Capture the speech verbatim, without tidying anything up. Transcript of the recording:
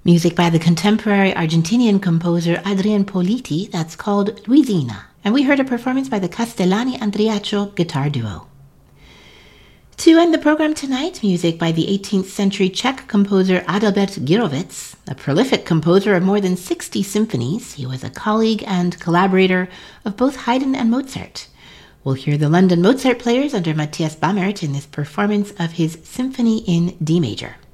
Music by the contemporary Argentinian composer Adrian Politi, that's called Luisina. And we heard a performance by the Castellani Andriaccio guitar duo. To end the program tonight, music by the eighteenth century Czech composer Adalbert Girovec, a prolific composer of more than sixty symphonies. He was a colleague and collaborator of both Haydn and Mozart. We'll hear the London Mozart Players under Matthias Bammert in this performance of his Symphony in D major.